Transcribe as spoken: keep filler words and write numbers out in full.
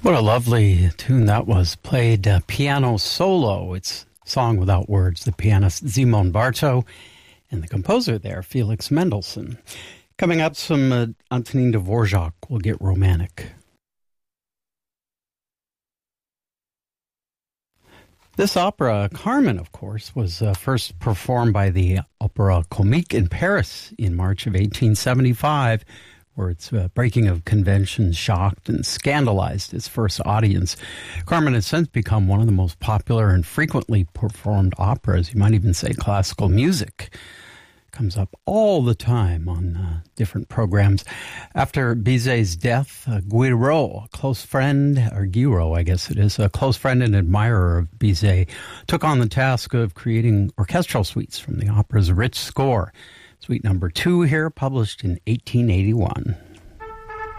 What a lovely tune that was. Played uh, piano solo. It's Song Without Words. The pianist Szymon Barto and the composer there, Felix Mendelssohn. Coming up, some uh, Antonin Dvorak will get romantic. This opera, Carmen, of course, was uh, first performed by the Opéra Comique in Paris in March of eighteen seventy-five, where its uh, breaking of conventions shocked and scandalized its first audience. Carmen has since become one of the most popular and frequently performed operas. You might even say classical music. Comes up all the time on uh, different programs. After Bizet's death, uh, Guiraud, a close friend, or Guiraud, I guess it is, a close friend and admirer of Bizet, took on the task of creating orchestral suites from the opera's rich score. Suite number two here, published in eighteen eighty-one.